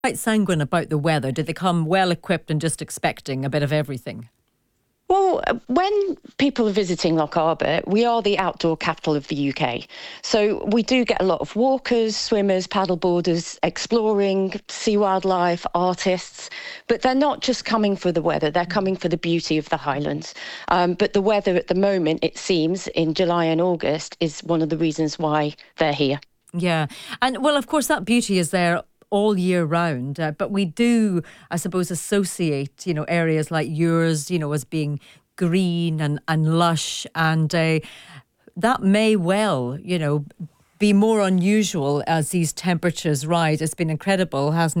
Quite sanguine about the weather? Did they come well equipped and just expecting a bit of everything? Well, when people are visiting Loch Arbor, we are the outdoor capital of the UK. So we do get a lot of walkers, swimmers, paddleboarders, exploring, sea wildlife, artists. But they're not just coming for the weather, they're coming for the beauty of the Highlands. But the weather at the moment, it seems, in July and August, is one of the reasons why they're here. Yeah. And, well, of course, that beauty is there all year round. But we do, I suppose, associate, areas like yours, as being green and lush. And that may well, be more unusual as these temperatures rise. It's been incredible, hasn't it?